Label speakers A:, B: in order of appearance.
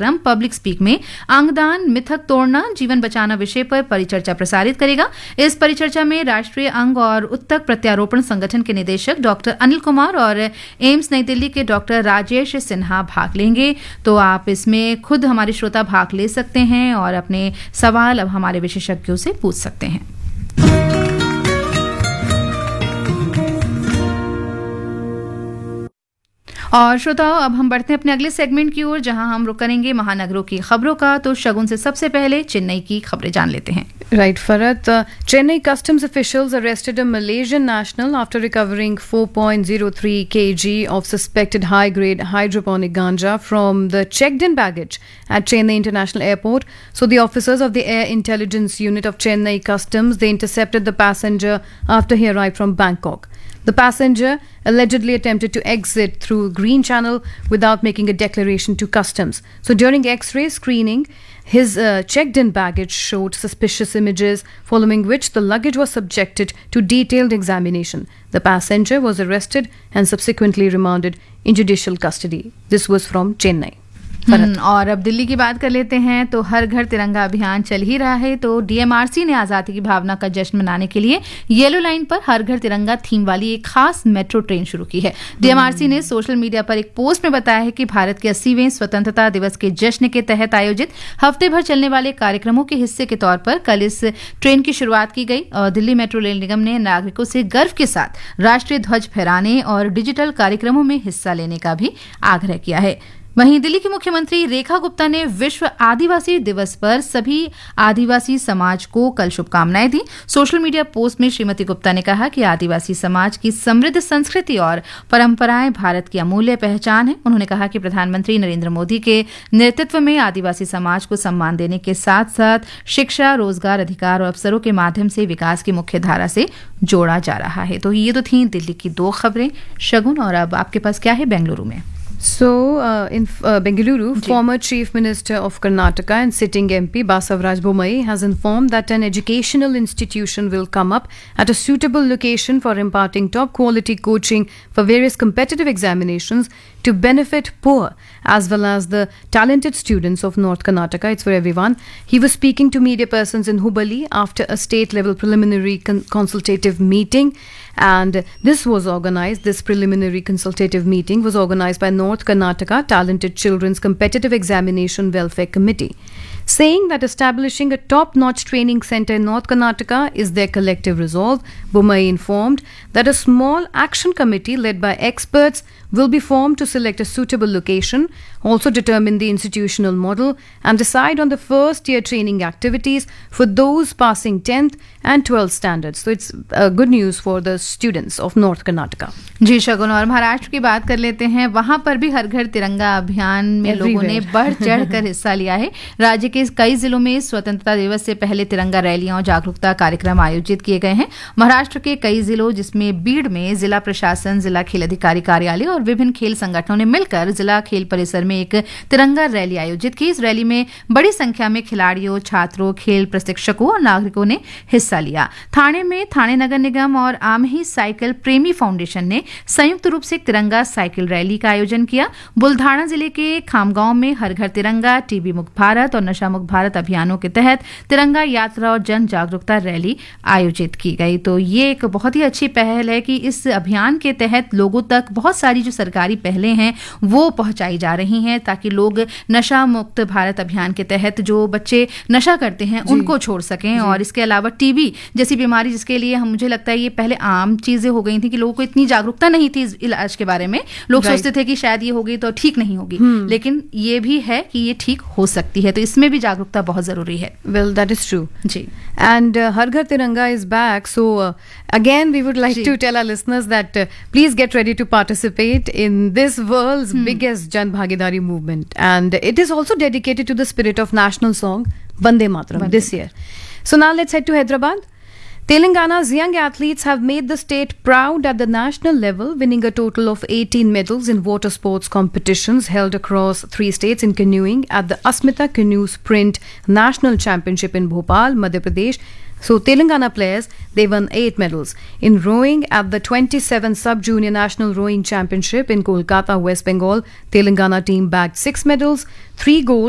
A: कार्यक्रम public speak में अंगदान, मिथक तोड़ना, जीवन बचाना विषय पर परिचर्चा प्रसारित करेगा। इस परिचर्चा में राष्ट्रीय अंग और उत्तक प्रत्यारोपण संगठन के निदेशक डॉक्टर अनिल कुमार और एम्स नई दिल्ली के डॉक्टर राजेश सिन्हा भाग लेंगे। तो आप इसमें खुद हमारे श्रोता भाग ले सकते हैं और अपने सवाल अब हमारे विशेषज्ञों से पूछ सकते हैं। और श्रोताओं, अब हम बढ़ते हैं अपने अगले सेगमेंट की ओर, जहां हम रुक करेंगे महानगरों की खबरों का। तो शगुन से सबसे पहले चेन्नई की खबरें जान लेते हैं।
B: Right, Farhat. Chennai customs officials arrested a Malaysian national after recovering 4.03 kg of suspected high-grade hydroponic ganja from the checked-in baggage at Chennai International Airport. So the officers of the Air Intelligence Unit of Chennai Customs, they intercepted the passenger after he arrived from Bangkok. The passenger allegedly attempted to exit through Green Channel without making a declaration to customs. So during X-ray screening, his checked-in baggage showed suspicious images, following which the luggage was subjected to detailed examination. The passenger was arrested and subsequently remanded in judicial custody. This was from Chennai.
A: और अब दिल्ली की बात कर लेते हैं। तो हर घर तिरंगा अभियान चल ही रहा है। तो डीएमआरसी ने आज़ादी की भावना का जश्न मनाने के लिए येलो लाइन पर हर घर तिरंगा थीम वाली एक खास मेट्रो ट्रेन शुरू की है। डीएमआरसी ने सोशल मीडिया पर एक पोस्ट में बताया है कि भारत के 80वें स्वतंत्रता दिवस के जश्न के तहत आयोजित हफ्ते भर चलने वाले कार्यक्रमों के हिस्से के तौर पर कल इस ट्रेन की शुरुआत की गई। और दिल्ली मेट्रो रेल निगम ने नागरिकों से गर्व के साथ राष्ट्रीय ध्वज फहराने और डिजिटल कार्यक्रमों में हिस्सा लेने का भी आग्रह किया है। वहीं दिल्ली की मुख्यमंत्री रेखा गुप्ता ने विश्व आदिवासी दिवस पर सभी आदिवासी समाज को कल शुभकामनाएं दी। सोशल मीडिया पोस्ट में श्रीमती गुप्ता ने कहा कि आदिवासी समाज की समृद्ध संस्कृति और परंपराएं भारत की अमूल्य पहचान है। उन्होंने कहा कि प्रधानमंत्री नरेंद्र मोदी के नेतृत्व में आदिवासी समाज को सम्मान देने के साथ साथ शिक्षा, रोजगार, अधिकार और अवसरों के माध्यम से विकास की मुख्य धारा से जोड़ा जा रहा है। तो ये तो थी दिल्ली की दो खबरें शगुन, और अब आपके पास क्या है बेंगलुरु में।
B: So, in Bengaluru, former Chief Minister of Karnataka and sitting MP Basavaraj Bommai has informed that an educational institution will come up at a suitable location for imparting top quality coaching for various competitive examinations to benefit poor as well as the talented students of North Karnataka. It's for everyone. He was speaking to media persons in Hubballi after a state level preliminary consultative meeting. And this preliminary consultative meeting was organized by North Karnataka Talented Children's Competitive Examination Welfare Committee, saying that establishing a top-notch training center in North Karnataka is their collective resolve. Bommai informed that a small action committee led by experts will be formed to select a suitable location, also determine the institutional model and decide on the first-year training activities for those passing 10th and 12th standards. So it's good news for the students of North Karnataka.
A: जी शगुन, और महाराष्ट्र की बात कर लेते हैं। वहां पर भी हर घर तिरंगा अभियान में लोगों ने बढ़ चढ़ कर हिस्सा लिया है। राज्य के कई जिलों में स्वतंत्रता दिवस से पहले तिरंगा रैलियां और जागरूकता कार्यक्रम आयोजित किए गए हैं। महाराष्ट्र के कई जिलों जिसमें बीड़ में जिला प्रशासन, जिला खेल अधिकारी कार्यालय और विभिन्न खेल संगठनों ने मिलकर जिला खेल परिसर में एक तिरंगा रैली आयोजित की। इस रैली में बड़ी संख्या में खिलाड़ियों, छात्रों, खेल प्रशिक्षकों और नागरिकों ने हिस्सा लिया। थाने में थाने नगर निगम और आमही साइकिल प्रेमी फाउंडेशन ने संयुक्त रूप से तिरंगा साइकिल रैली का आयोजन किया। बुल्धाना जिले के खामगांव में हर घर तिरंगा, टीबी मुक्त भारत और नशा मुक्त भारत अभियानों के तहत तिरंगा यात्रा और जन जागरूकता रैली आयोजित की गई। तो ये एक बहुत ही अच्छी पहल है कि इस अभियान के तहत लोगों तक बहुत सारी जो सरकारी पहलें हैं वो पहुंचाई जा रही हैं, ताकि लोग नशा मुक्त भारत अभियान के तहत जो बच्चे नशा करते हैं उनको छोड़ सकें। और इसके अलावा टीबी जैसी बीमारी, जिसके लिए मुझे लगता है ये पहले आम चीजें हो गई थी कि लोगों को इतनी जागरूकता नहीं थी इस इलाज के बारे में। लोग सोचते थे कि शायद ये हो गई तो ठीक नहीं होगी, लेकिन ये भी है कि ये ठीक हो सकती है। तो इसमें भी जागरूकता बहुत जरूरी है।
B: Well, that is true.
A: Ji.
B: And Har Ghar Tiranga is back. So again, we would like to tell our listeners that please get ready to participate in this world's biggest Jan Bhagidari movement. And it is also dedicated to the spirit of national song Vande Mataram this year. So now let's head to Hyderabad. Telangana's young athletes have made the state proud at the national level, winning a total of 18 medals in water sports competitions held across 3 states in canoeing at the Asmita Canoe Sprint National Championship in Bhopal, Madhya Pradesh. So Telangana players, they won 8 medals. In rowing at the 27th Sub-Junior National Rowing Championship in Kolkata, West Bengal, Telangana team bagged 6 medals, 3 gold